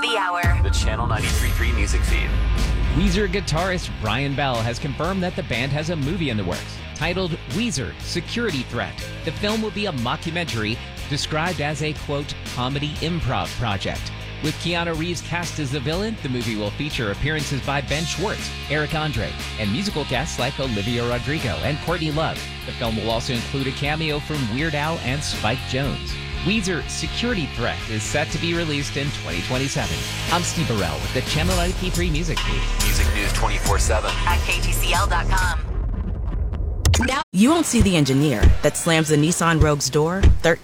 the hour. The Channel 93.3 music feed. Weezer guitarist Brian Bell has confirmed that the band has a movie in the works titled Weezer Security Threat. The film will be a mockumentary described as a, quote, comedy improv project. With Keanu Reeves cast as the villain, the movie will feature appearances by Ben Schwartz, Eric Andre, and musical guests like Olivia Rodrigo and Courtney Love. The film will also include a cameo from Weird Al and Spike Jonze. Weezer Security Threat is set to be released in 2027. I'm Steve Burrell with the Channel 93.3 Music Feed. Music news 24/7 At KTCL.com. Now, you won't see the engineer that slams the Nissan Rogue's door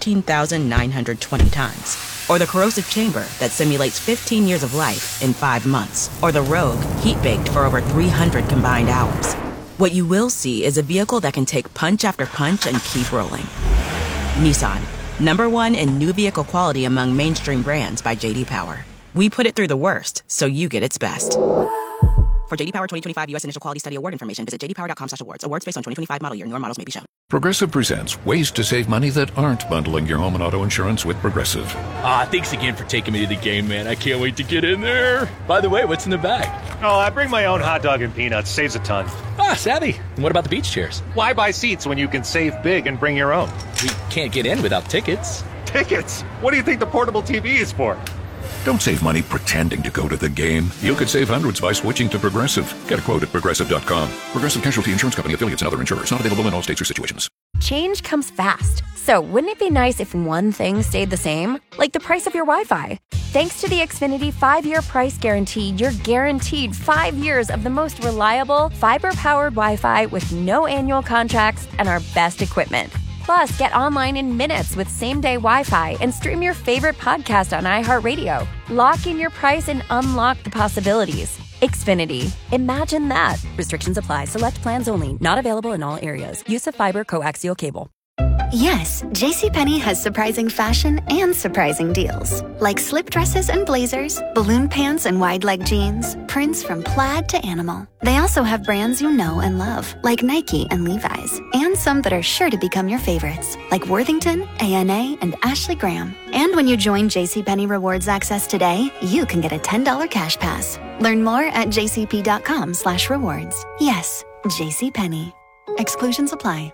13,920 times. Or the corrosive chamber that simulates 15 years of life in 5 months. Or the Rogue heat-baked for over 300 combined hours. What you will see is a vehicle that can take punch after punch and keep rolling. Nissan. #1 in new vehicle quality among mainstream brands by J.D. Power. We put it through the worst, so you get its best. For J.D. Power 2025 U.S. Initial Quality Study Award information, visit jdpower.com/awards. Awards based on 2025 model year. Newer models may be shown. Progressive presents ways to save money that aren't bundling your home and auto insurance with Progressive. Thanks again for taking me to the game, man. I can't wait to get in there. By the way, what's in the bag? Oh, I bring my own hot dog and peanuts. Saves a ton. Savvy. And what about the beach chairs? Why buy seats when you can save big and bring your own? We can't get in without tickets. Tickets? What do you think the portable TV is for? Don't save money pretending to go to the game. You could save hundreds by switching to Progressive. Get a quote at Progressive.com. Progressive Casualty Insurance Company, affiliates, and other insurers. Not available in all states or situations. Change comes fast. So wouldn't it be nice if one thing stayed the same? Like the price of your Wi-Fi. Thanks to the Xfinity 5-year price guarantee, you're guaranteed 5 years of the most reliable, fiber-powered Wi-Fi with no annual contracts and our best equipment. Plus, get online in minutes with same-day Wi-Fi and stream your favorite podcast on iHeartRadio. Lock in your price and unlock the possibilities. Xfinity. Imagine that. Restrictions apply. Select plans only. Not available in all areas. Use of fiber coaxial cable. Yes, JCPenney has surprising fashion and surprising deals. Like slip dresses and blazers, balloon pants and wide leg jeans, prints from plaid to animal. They also have brands you know and love, like Nike and Levi's, and some that are sure to become your favorites, like Worthington, A&A, and Ashley Graham. And when you join JCPenney Rewards Access today, you can get a $10 cash pass. Learn more at jcp.com/rewards. Yes, JCPenney. Exclusions apply.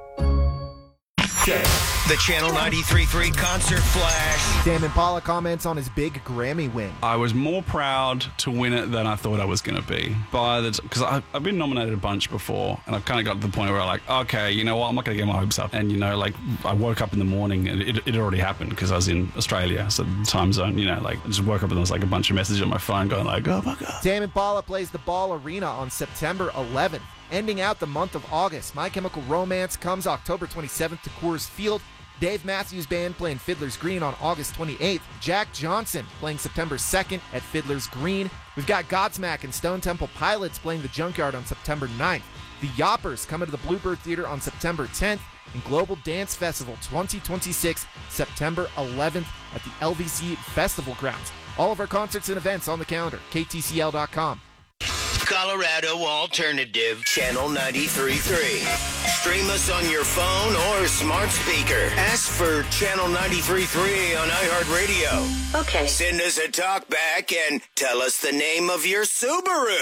The Channel 93.3 Concert Flash. Tame Impala comments on his big Grammy win. I was more proud to win it than I thought I was going to be. Because I've been nominated a bunch before, and I've kind of got to the point where I'm like, okay, you know what, I'm not going to get my hopes up. And, you know, like, I woke up in the morning, and it had already happened because I was in Australia, so the time zone, you know, like, I just woke up and there was like a bunch of messages on my phone going like, oh my God. Tame Impala plays the Ball Arena on September 11th. Ending out the month of August, My Chemical Romance comes October 27th to Coors Field. Dave Matthews Band playing Fiddler's Green on August 28th. Jack Johnson playing September 2nd at Fiddler's Green. We've got Godsmack and Stone Temple Pilots playing the Junkyard on September 9th. The Yoppers coming to the Bluebird Theater on September 10th. And Global Dance Festival 2026, September 11th at the LVC Festival Grounds. All of our concerts and events on the calendar, ktcl.com. Colorado Alternative, Channel 93.3. Stream us on your phone or smart speaker. Ask for Channel 93.3 on iHeartRadio. Okay. Send us a talk back and tell us the name of your Subaru.